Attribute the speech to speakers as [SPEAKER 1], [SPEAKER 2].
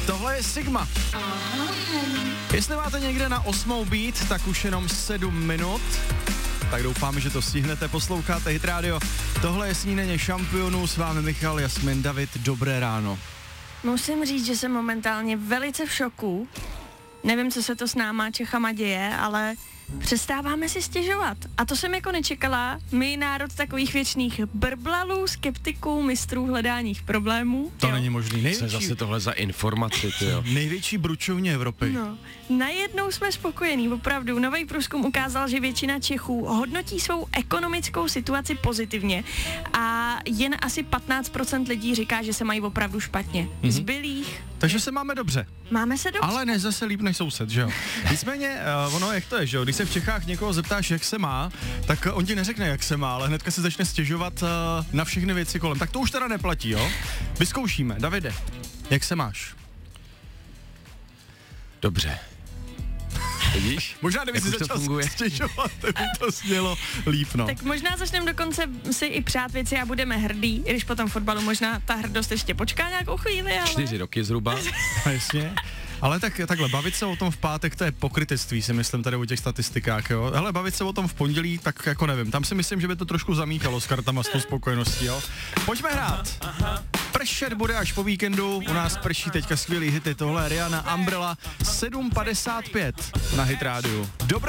[SPEAKER 1] Tohle je Sigma. Jestli máte někde na 8 být, tak už jenom 7 minut. Tak doufáme, že to stihnete, posloucháte Hit Radio. Tohle je snídaně šampionů, s vámi Michal, Jasmin, David, dobré ráno.
[SPEAKER 2] Musím říct, že jsem momentálně velice v šoku. Nevím, co se to s náma Čechama děje, ale přestáváme si stěžovat. A to jsem jako nečekala. My, národ takových věčných brblalů, skeptiků, mistrů hledáních problémů.
[SPEAKER 1] To není možný.
[SPEAKER 3] Co je zase tohle za informaci, tyjo?
[SPEAKER 1] Největší bručovně Evropy.
[SPEAKER 2] No, najednou jsme spokojení, opravdu. Nový průzkum ukázal, že většina Čechů hodnotí svou ekonomickou situaci pozitivně a jen asi 15% lidí říká, že se mají opravdu špatně. Zbylých.
[SPEAKER 1] Takže se máme dobře.
[SPEAKER 2] Máme se dobře.
[SPEAKER 1] Ale ne zase líp než soused, že jo? Nicméně, ono, jak to je, že jo? Když se v Čechách někoho zeptáš, jak se má, tak on ti neřekne, jak se má, ale hnedka se začne stěžovat na všechny věci kolem. Tak to už teda neplatí, jo? Vyzkoušíme. Davide, jak se máš?
[SPEAKER 3] Dobře. Vidíš?
[SPEAKER 1] Možná, kdyby si začal stěžovat, tak by to snělo líp, no.
[SPEAKER 2] Tak možná začneme dokonce si i přát věci a budeme hrdí, i když po tom fotbalu možná ta hrdost ještě počká nějakou chvíli, ale...
[SPEAKER 3] 4 roky zhruba.
[SPEAKER 1] Jasně. Ale takhle, bavit se o tom v pátek, to je pokrytectví, si myslím tady o těch statistikách, jo. Hele, bavit se o tom v pondělí, tak jako nevím, tam si myslím, že by to trošku zamíchalo s kartama, s tou spokojeností, jo. Pojďme hrát. Pršet bude až po víkendu, u nás prší teďka skvělý hity, tohle je Rihanna, Umbrella, 7:55 na Hit Rádiu. Dobré